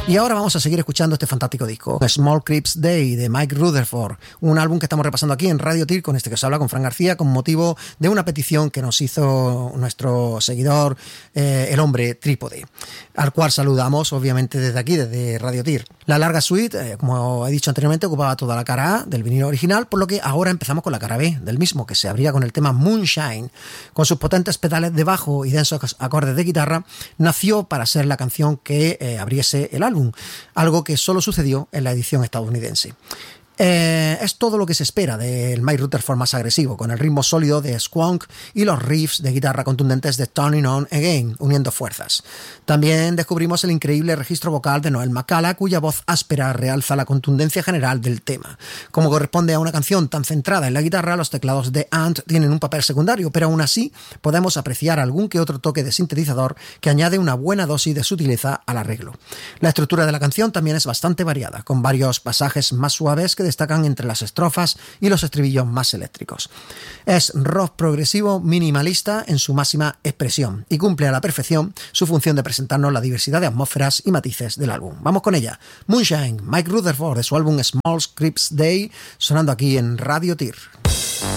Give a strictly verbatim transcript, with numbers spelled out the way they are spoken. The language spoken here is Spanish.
Y ahora vamos a seguir escuchando este fantástico disco, Small Creeps Day, de Mike Rutherford, un álbum que estamos repasando aquí en Radio Tir, con este que os habla, con Fran García, con motivo de una petición que nos hizo nuestro seguidor, eh, el hombre trípode, al cual saludamos obviamente desde aquí, desde Radio Tir. La larga suite, eh, como he dicho anteriormente, ocupaba toda la cara A del vinilo original, por lo que ahora empezamos con la cara B del mismo, que se abría con el tema Moonshine. Con sus potentes pedales de bajo y densos acordes de guitarra, nació para ser la canción que eh, abriese el álbum, algo que solo sucedió en la edición estadounidense. Eh, es todo lo que se espera del Mike Rutherford más agresivo, con el ritmo sólido de Squonk y los riffs de guitarra contundentes de Turning On Again, uniendo fuerzas. También descubrimos el increíble registro vocal de Noel McCalla, cuya voz áspera realza la contundencia general del tema. Como corresponde a una canción tan centrada en la guitarra, los teclados de Ant tienen un papel secundario, pero aún así podemos apreciar algún que otro toque de sintetizador que añade una buena dosis de sutileza al arreglo. La estructura de la canción también es bastante variada, con varios pasajes más suaves que destacan entre las estrofas y los estribillos más eléctricos. Es rock progresivo minimalista en su máxima expresión y cumple a la perfección su función de presentarnos la diversidad de atmósferas y matices del álbum. Vamos con ella. Moonshine, Mike Rutherford, de su álbum Small Creeps Day, sonando aquí en Radio Tir.